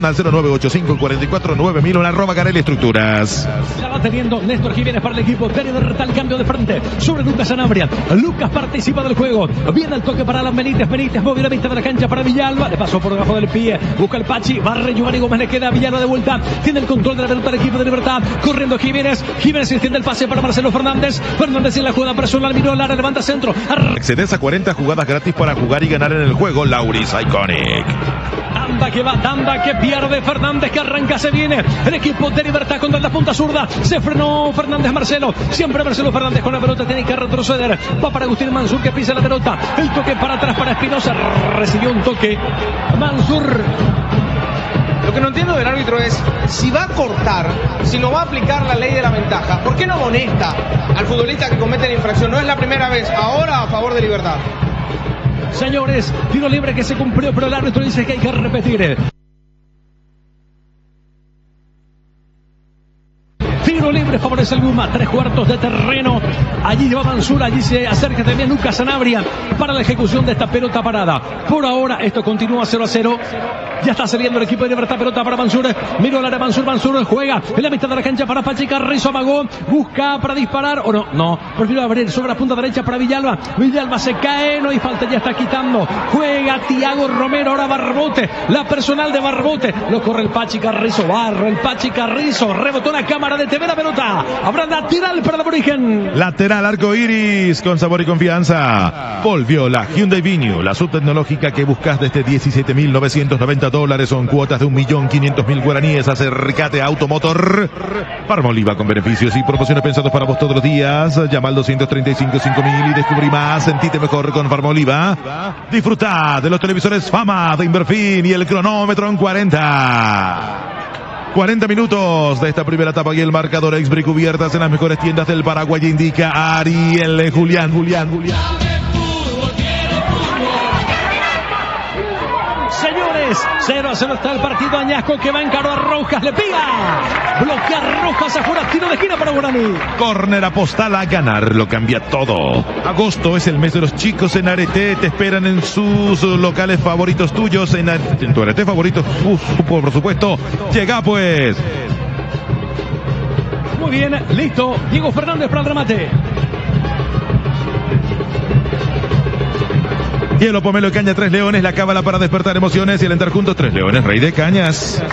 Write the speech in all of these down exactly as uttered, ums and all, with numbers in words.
Al cero nueve ocho cinco cuatro cuatro nueve mil, una arroba Carelli Estructuras. La va teniendo Néstor Jiménez para el equipo. Tiene el cambio de frente sobre Lucas Sanabria. Lucas participa del juego. Viene el toque para Alan Benítez. Benítez móvil a vista de la cancha para Villalba. Le pasó por debajo del pie. Busca el Pachi. Barre Giovanni Gómez. Le queda a Villalba de vuelta. Tiene el control de la pelota del equipo de Libertad. Corriendo Jiménez. Jiménez extiende el pase para Marcelo Fernández. Fernández en la jugada personal. Miró Lara. Levanta centro. Accedes a cuarenta jugadas gratis para jugar y ganar en el juego. Lauris Iconic. Tanda que va, tanda que pierde Fernández, que arranca, se viene el equipo de Libertad contra la punta zurda. Se frenó Fernández, Marcelo. Siempre Marcelo Fernández con la pelota, tiene que retroceder. Va para Agustín Mansur, que pisa la pelota. El toque para atrás para Espinosa. Recibió un toque Mansur. Lo que no entiendo del árbitro es, si va a cortar, si no va a aplicar la ley de la ventaja, ¿por qué no amonesta al futbolista que comete la infracción? No es la primera vez, ahora a favor de Libertad. Señores, tiro libre que se cumplió, pero el árbitro dice que hay que repetir. Tiro libre favorece el Guma, tres cuartos de terreno. Allí lleva Mansur, allí se acerca también Lucas Sanabria para la ejecución de esta pelota parada. Por ahora esto continúa cero a cero. Ya está saliendo el equipo de Libertad, pelota para Mansur. Miró al área Mansur, Mansur juega en la mitad de la cancha para Pachi Carrizo, amagó, busca para disparar, o no, no, prefiero abrir sobre la punta derecha para Villalba. Villalba se cae, no hay falta, ya está quitando. Juega Tiago Romero, ahora Barbote, la personal de Barbote. Lo corre el Pachi Carrizo, barra el Pachi Carrizo, rebotó la cámara de T V la pelota. Habrá lateral para el Aborigen. Lateral arco iris, con sabor y confianza. Volvió la Hyundai Venue, la subtecnológica que buscas desde diecisiete mil novecientos noventa dólares, son cuotas de un millón quinientos mil guaraníes. Acércate a Automotor. Parmoliva con beneficios y promociones pensados para vos todos los días. Llama al doscientos treinta y cinco cinco mil y descubrí más. Sentite mejor con Parmoliva. Disfruta de los televisores Fama de Inverfin y el cronómetro en cuarenta. cuarenta minutos de esta primera etapa y el marcador Exbri cubiertas en las mejores tiendas del Paraguay, indica Ariel Julián, Julián, Julián. Señores, cero a cero está el partido. Añasco que va a encarar a Rojas, le pega. Bloquea Rojas afuera, tiro de esquina para Guaraní. Córner apostal a ganar, lo cambia todo. Agosto es el mes de los chicos en Arete. Te esperan en sus locales favoritos tuyos. En, en tu Arete favorito, uf, por supuesto. Llega pues. Muy bien, listo. Diego Fernández para el remate. Hielo, pomelo y caña, tres leones, la cábala para despertar emociones y alentar juntos, tres leones, rey de cañas.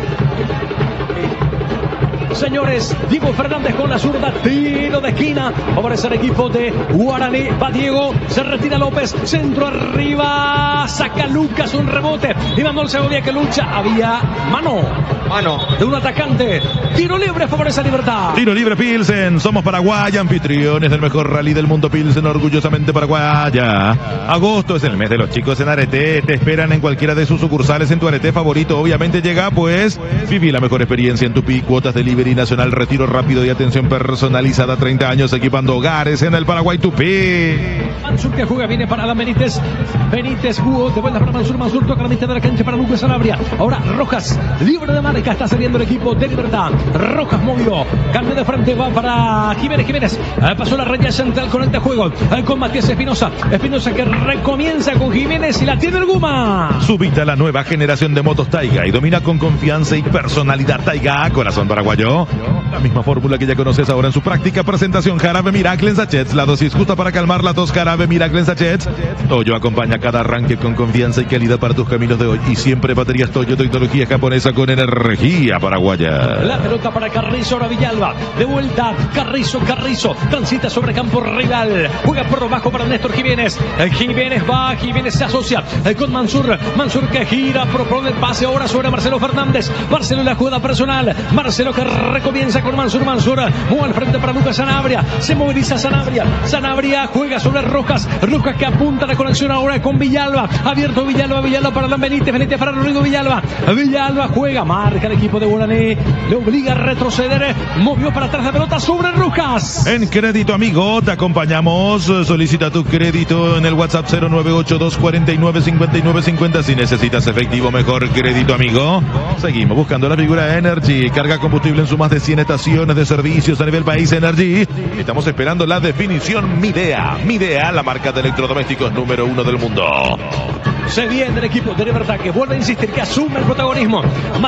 Señores, Diego Fernández con la zurda, tiro de esquina, favorece el equipo de Guaraní. Va Diego, se retira López, centro arriba, saca Lucas, un rebote, y Manuel Segovia que lucha, había mano, mano de un atacante, tiro libre, favorece a Libertad. Tiro libre Pilsen, somos Paraguay, anfitriones del mejor rally del mundo, Pilsen, orgullosamente paraguaya. Agosto es el mes de los chicos en Arete, te esperan en cualquiera de sus sucursales, en tu Arete favorito, obviamente llega pues, viví la mejor experiencia en Tupi, cuotas de Liberty Nacional, retiro rápido y atención personalizada, treinta años equipando hogares en el Paraguay Tupí. Mansur que juega, viene para Alan Benítez. Benítez jugó, de vuelta para Mansur. Mansur toca la mitad de la cancha para Lucas Sanabria. Ahora Rojas, libre de marca, está saliendo el equipo de Libertad. Rojas movió, cambio de frente, va para Jiménez. Jiménez pasó la raya central con este juego, con Matías Espinosa. Espinosa que recomienza con Jiménez y la tiene el Guma. Subita la nueva generación de motos Taiga y domina con confianza y personalidad Taiga, corazón paraguayo. La misma fórmula que ya conoces ahora en su práctica presentación. Jarabe Miracle en sachets, la dosis justa para calmar la tos. Jarabe Miracle en sachets. Toyo acompaña cada arranque con confianza y calidad para tus caminos de hoy. Y siempre baterías Toyo, tecnología japonesa con energía paraguaya. La pelota para Carrizo, ahora Villalba. De vuelta, Carrizo, Carrizo. Transita sobre campo rival. Juega por bajo para Néstor Jiménez. Jiménez va, Jiménez se asocia con Mansur. Mansur que gira, propone el pase ahora sobre Marcelo Fernández. Marcelo en la jugada personal. Marcelo que recomienza con Mansur. Mansur mueve al frente para Lucas Sanabria. Se moviliza Sanabria. Sanabria juega sobre Rojas. Rojas que apunta la conexión ahora con Villalba. Abierto Villalba. Villalba para Alan Benítez. Benítez para Rodrigo Villalba. Villalba juega. Marca el equipo de Guaraní. Le obliga a retroceder. Movió para atrás la pelota sobre Rojas. En Crédito Amigo te acompañamos. Solicita tu crédito en el WhatsApp cero nueve ocho dos cuatro nueve cinco nueve cinco cero. Si necesitas efectivo, mejor Crédito Amigo. Seguimos buscando la figura Energy. Carga combustible en su más de cien estaciones de servicios a nivel país. Energy. Estamos esperando la definición Midea. Midea, la marca de electrodomésticos número uno del mundo. Se viene el equipo de Libertad que vuelve a insistir que asume el protagonismo.